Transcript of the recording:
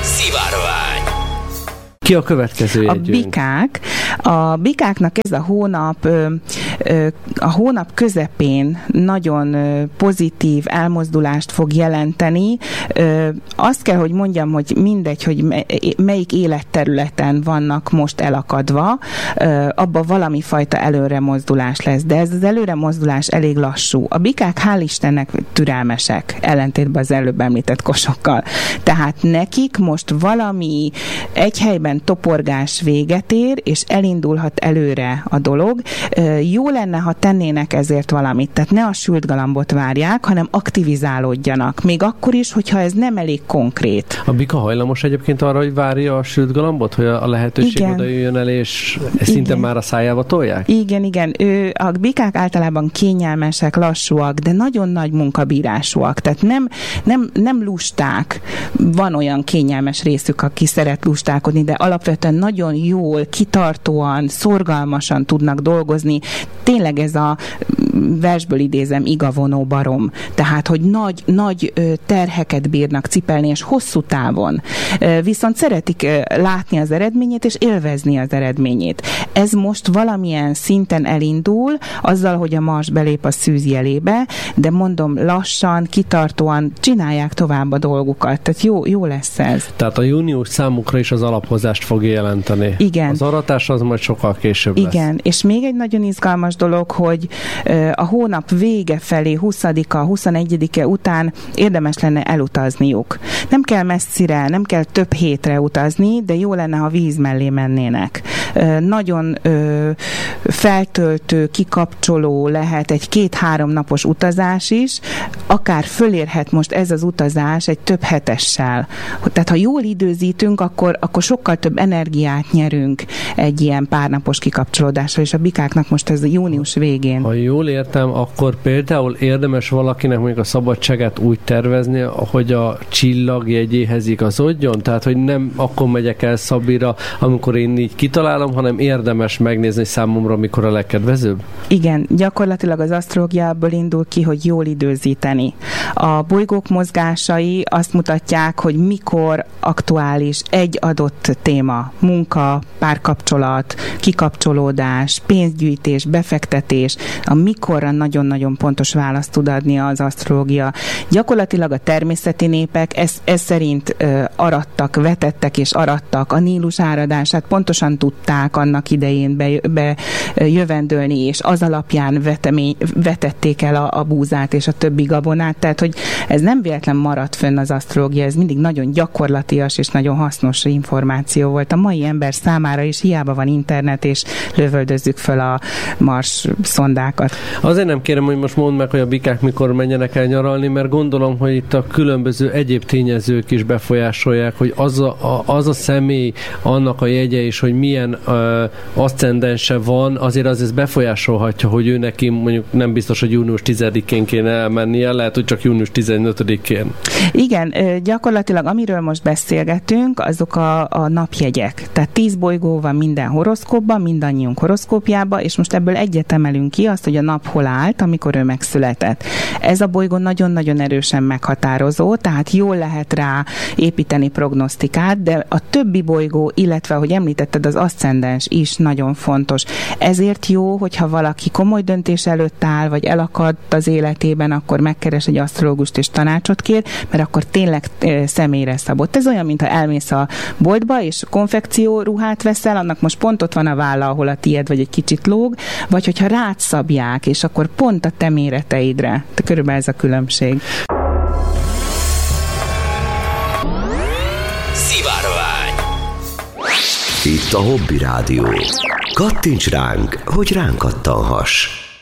Szivárvány. Ki a következő jegyünk? A bikáknak ez a hónap közepén nagyon pozitív elmozdulást fog jelenteni. Azt kell, hogy mondjam, hogy mindegy, hogy melyik életterületen vannak most elakadva, abban valami fajta előremozdulás lesz, de ez az előremozdulás elég lassú. A bikák hál' Istennek türelmesek, ellentétben az előbb említett kosokkal. Tehát nekik most valami egy helyben toporgás véget ér, és elindulhat előre a dolog. Jó lenne, ha tennének ezért valamit. Tehát ne a sült galambot várják, hanem aktivizálódjanak. Még akkor is, hogyha ez nem elég konkrét. A bika hajlamos egyébként arra, hogy várja a sült galambot, hogy a lehetőség oda jöjjön el, és szinte már a szájába tolják? Igen. A bikák általában kényelmesek, lassúak, de nagyon nagy munkabírásúak. Tehát nem lusták. Van olyan kényelmes részük, aki szeret lustákodni, de alapvetően nagyon jól, kitartóan, szorgalmasan tudnak dolgozni. Tényleg ez a versből idézem, igavonó barom. Tehát, hogy nagy terheket bírnak cipelni, és hosszú távon. Viszont szeretik látni az eredményét, és élvezni az eredményét. Ez most valamilyen szinten elindul, azzal, hogy a mars belép a szűz jelébe, de mondom, lassan, kitartóan csinálják tovább a dolgukat. Tehát jó lesz ez. Tehát a június számukra is az alaphozást fogja jelenteni. Igen. Az aratás az majd sokkal később lesz. Igen, és még egy nagyon izgalmas dolog, hogy a hónap vége felé, 20-a, 21-e után érdemes lenne elutazniuk. Nem kell messzire, nem kell több hétre utazni, de jó lenne, ha víz mellé mennének. Nagyon feltöltő, kikapcsoló lehet egy 2-3 napos utazás is, akár fölérhet most ez az utazás egy több hetessel. Tehát ha jól időzítünk, akkor sokkal több energiát nyerünk egy ilyen párnapos kikapcsolódásra, és a bikáknak most ez a június végén. Ha jól értem, akkor például érdemes valakinek mondjuk a szabadságát úgy tervezni, hogy a csillagjegyéhez igazodjon? Tehát, hogy nem akkor megyek el Szabira, amikor én így kitalálom, hanem érdemes megnézni számomra, mikor a legkedvezőbb? Igen, gyakorlatilag az asztrológiából indul ki, hogy jól időzíteni. A bolygók mozgásai azt mutatják, hogy mikor aktuális egy adott téma, munka, párkapcsolat, kikapcsolódás, pénzgyűjtés, befektetés, a mikorra nagyon-nagyon pontos választ tud adni az asztrológia. Gyakorlatilag a természeti népek ez szerint arattak, vetettek és arattak. A Nílus áradását pontosan tudták annak idején bejövendölni, és az alapján vetették el a búzát és a többi gabonát. Tehát, hogy ez nem véletlen maradt fönn az asztrológia, ez mindig nagyon gyakorlatias és nagyon hasznos információ volt. A mai ember számára is hiába van internet, és lövöldözzük föl a Mars szondákat. Azért nem kérem, hogy most mondd meg, hogy a bikák mikor menjenek el nyaralni, mert gondolom, hogy itt a különböző egyéb tényezők is befolyásolják, hogy az a személy, annak a jegye is, hogy milyen aszcendense van, azért az ezt befolyásolhatja, hogy ő neki mondjuk nem biztos, hogy június 10-én kéne elmennie, lehet, hogy csak június 15-én. Igen, gyakorlatilag amiről most beszélgetünk, azok a napjegyek. Tehát 10 bolygó van minden horoszkópban, mindannyiunk horoszkópjában, és most ebből egyet emelünk ki, azt, hogy a nap hol állt, amikor ő megszületett. Ez a bolygó nagyon-nagyon erősen meghatározó, tehát jól lehet rá építeni prognosztikát, de a többi bolygó, illetve, ahogy említetted, az aszcendens is nagyon fontos. Ezért jó, hogyha valaki komoly döntés előtt áll, vagy elakadt az életében, akkor megkeres egy asztrológust és tanácsot kér, mert akkor tényleg személyre szabott. Ez olyan, mintha elmész a boltba, és konfekció ruhát veszel, annak most pont ott van a válla, ahol a tied, vagy egy kicsit lóg, vagy hogyha rád szabják, és akkor pont a te méreteidre. De körülbelül ez a különbség. Szivárvány. Itt a Hobby Rádió. Kattints ránk, hogy ránk kattanhass.